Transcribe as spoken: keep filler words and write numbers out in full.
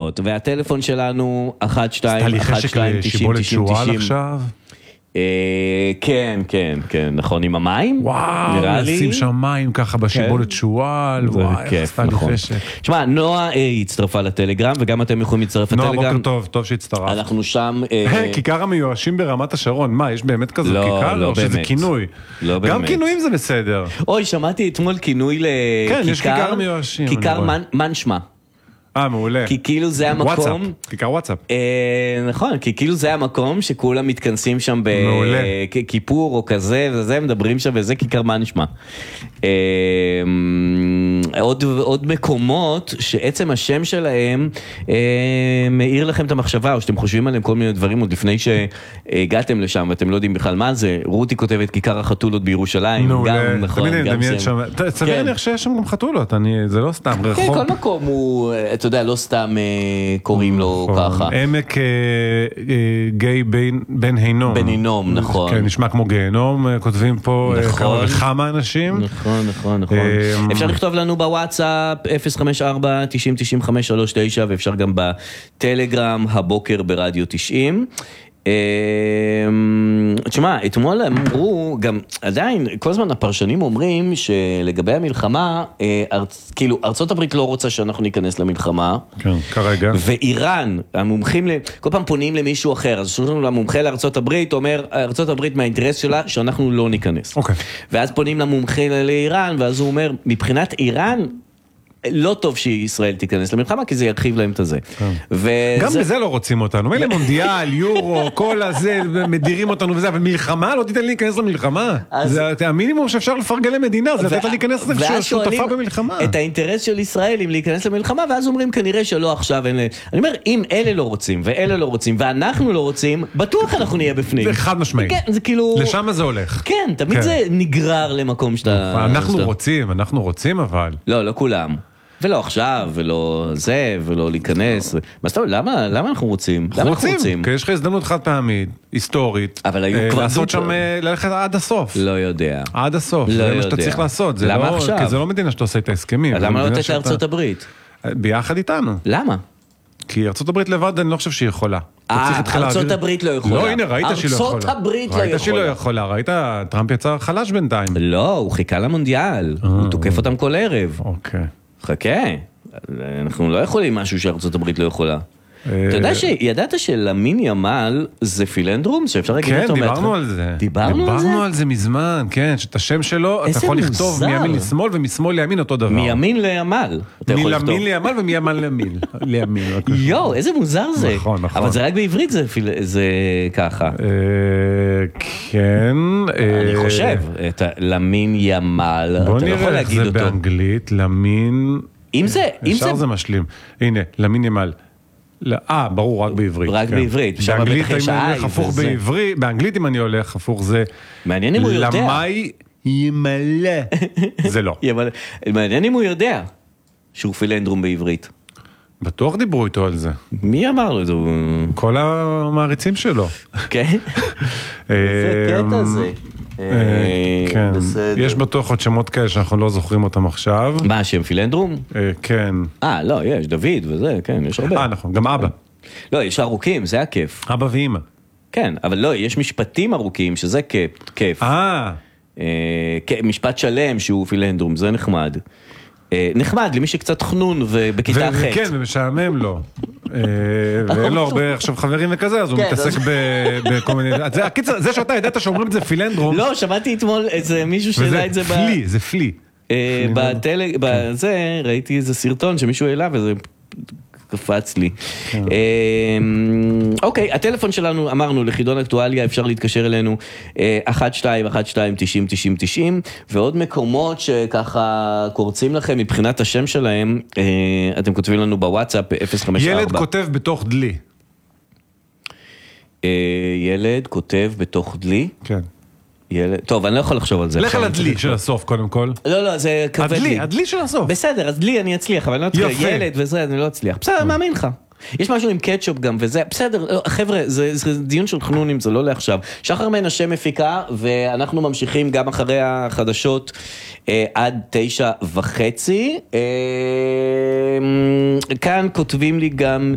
מאוד, והטלפון שלנו אחת שתיים סתם לי אחת חשק שתיים תשעים לשיבולת תשעים שועל תשעים. עכשיו? אה, כן, כן, כן, נכון, עם המים? וואו, נראה לי. לשים שם מים ככה בשיבולת שועל, זה וואי, איך כיף, עשתה לי נכון. חשק. תשמע, נועה אה, הצטרפה לטלגרם, וגם אתם יכולים להצטרף נועה, לטלגרם. בוקר טוב, טוב שהצטרף. אנחנו שם... אה, כיכר המיואשים ברמת השרון, מה, יש באמת כזאת לא, כיכר? לא או שזה באמת. כינוי? לא גם באמת. כינויים זה בסדר. אוי, שמעתי אתמול כינוי לכיכר. כן, יש כיכר מיואשים, אני כיכר רואה. מן- מנשמה. אה, מעולה. כי כאילו זה המקום... וואטסאפ, כיכר וואטסאפ. אה, נכון, כי כאילו זה המקום שכולם מתכנסים שם מעולה. בכיפור או כזה וזה, מדברים שם וזה כיכר מה נשמע. אה, עוד, עוד מקומות שעצם השם שלהם אה, מאיר לכם את המחשבה, או שאתם חושבים עליהם כל מיני דברים עוד לפני שהגעתם לשם ואתם לא יודעים בכלל מה זה. רותי כותבת כיכר החתולות בירושלים. מעולה. גם, נכון, תמיד אני גם מדמיין זה. שם. ת- סביר כן. להניח שיש שם גם חתולות, אני- זה לא סתם כן, רחוב. כל מקום הוא, אתה יודע, לא סתם אה, קוראים לו ככה. עמק אה, אה, גיא בן- בן הינום. בן הינום, נכון. כן, נשמע כמו גיהנום, אה, כותבים פה אה, נכון. כמה וכמה אנשים. נכון, נכון, נכון. אמ, אפשר לכתוב לנו בוואטסאפ אפס חמש ארבע תשעים תשעים חמש שלוש תשע, ואפשר גם בטלגרם הבוקר ברדיו תשעים. תשמע, אתמול אמרו, גם עדיין, כל הזמן הפרשנים אומרים שלגבי המלחמה, אה, ארצ- כאילו, ארצות הברית לא רוצה שאנחנו ניכנס למלחמה, כן, כרגע. ואיראן, המומחים, ל- כל פעם פונים למישהו אחר, אז שולחים למומחה לארצות הברית, אומר, ארצות הברית מהאינטרס שלה, שאנחנו לא ניכנס. אוקיי. ואז פונים למומחה לאיראן, ואז הוא אומר, מבחינת איראן, לא טוב שישראל תיכנס למלחמה, כי זה ירחיב להם את זה. וזה... גם בזה לא רוצים אותנו, מילא מונדיאל, יורו, כל הזה, מדירים אותנו וזה, אבל מלחמה, לא תיתן לי להיכנס למלחמה. אז- זה המינימום שאפשר לפרגן למדינה, זה לתת לה להיכנס ואז לשותפה שואלים במלחמה. את האינטרס של ישראל אם להיכנס למלחמה, ואז אומרים כנראה שלא עכשיו. אין... אני אומר, אם אלה לא רוצים, ואלה לא רוצים, ואנחנו לא רוצים, בטוח אנחנו נהיה בפנים. זה חד משמעי. כן, זה כאילו... לשם זה הולך. כן, תמיד כן. זה נגרר למקום שאתה... אנחנו שאתה... רוצים, אנחנו רוצים אבל. לא, לא כולם. ולא עכשיו, ולא זה, ולא להיכנס. מה זאת אומרת, למה, למה אנחנו רוצים? למה אנחנו רוצים, רוצים? כי יש לך הזדמנות חד פעמית, היסטורית, אבל היו אה, כבר לעשות דו- שם, אה, ללכת עד הסוף. לא יודע. עד הסוף, לא זה מה שאתה יודע. צריך לעשות. זה למה לא- עכשיו? כי זה לא מדינה שאתה עושה את ההסכמים. אז זה למה לא מדינה לתת שאתה- לארצות הברית? ביחד איתנו. למה? כי ארצות הברית לבד אני לא חושב שהיא יכולה. אתה אה, צריך להתחיל ארצות להגיד- הברית לא יכולה. לא, הנה, ראית שהיא לא יכולה. ארצות הברית לא ראית שהיא לא יכולה. יכולה, ראית, טראמפ יצא חלש בינתיים. לא, הוא חיכה למונדיאל. הוא תוקף אותם כל ערב. אוקיי. חכה. אנחנו לא יכולים משהו שארצות הברית לא יכולה. אתה יודע שידעת שלמין ימל זה פילנדרום, שאפשר להגיד כן, אותו דיברנו מההתחלה? על זה. דיברנו על זה? דיברנו על זה מזמן, כן, שאת השם שלו, אתה איזה יכול לכתוב מוזר. מימין לשמאל ומשמאל לימין אותו דבר. מימין לימל. אתה יכול לכתוב. מימין לימל ומימל לימין. לימין. רק נכון. יואו, איזה מוזר זה. נכון, נכון. אבל זה רק בעברית זה פיל- זה ככה. אה, כן. אה, אני חושב, את ה- למין ימל, בוא אתה לא יכול נראה איך להגיד זה אותו. באנגלית, למין... אם זה, אם ישר זה, זה משלים. הנה, למין ימל. לא, אה, ברור, רק בעברית. רק כן. בעברית, שם באנגלית בטח יש אם אני I הולך הפוך וזה. בעברית, באנגלית אם אני הולך הפוך זה... מעניין אם הוא יודע. למאי ימלא. זה לא. אבל מעניין אם הוא יודע שהוא פילנדרום בעברית. בטוח דיברו איתו על זה. מי אמר לו את זה? כל המעריצים שלו. כן? זה קטע זה. אה, כן. בסדר. יש בטוח עוד שמות כאלה שאנחנו לא זוכרים אותם עכשיו. מה, שם פילנדרום? אה, כן. אה, לא, יש, דוד וזה, כן, יש הרבה. אה, נכון, גם אבא. לא, יש ארוכים, זה הכיף. אבא ואמא. כן, אבל לא, יש משפטים ארוכים, שזה כיף. כיף. אה, אה, כן, משפט שלם שהוא פילנדרום, זה נחמד. אה, נחמד למי שקצת חנון ובכיתה ח'. כן, ומשעמם לו. אה, ואין לו הרבה עכשיו חברים וכזה, אז הוא כן, מתעסק אז- ב- בכל מיני... זה- הקיצר, זה שאתה ידעת שאומרים את זה פילנדרום, לא, שמעתי אתמול איזה מישהו וזה שהעלה את זה ב... פלי, זה פלי. אה, בטלג... בזה, ראיתי איזה סרטון שמישהו העלה וזה קפץ לי. אה, אוקיי, הטלפון שלנו, אמרנו, לחידון אקטואליה, אפשר להתקשר אלינו אה, אחת שתיים אחת שתיים תשעים תשעים תשעים, ועוד מקומות שככה קורצים לכם מבחינת השם שלהם, אה, אתם כותבים לנו בוואטסאפ אפס חמש ארבע. ילד כותב בתוך דלי. אה, ילד כותב בתוך דלי. כן. ילד... טוב, אני לא יכול לחשוב על זה. לך עכשיו. על הדלי של הסוף קודם כל. לא, לא, זה כבד לי. הדלי, הדלי של הסוף. בסדר, אז לי אני אצליח, אבל אני לא אצליח. יפה. ילד וזה, אני לא אצליח. בסדר, מאמין לך. יש משהו עם קטשופ גם, וזה, בסדר, לא, חבר'ה, זה, זה דיון של חנונים, זה לא לעכשיו. שחר מנשה מפיקה, ואנחנו ממשיכים גם אחרי החדשות אה, עד תשע וחצי. אה, כאן כותבים לי גם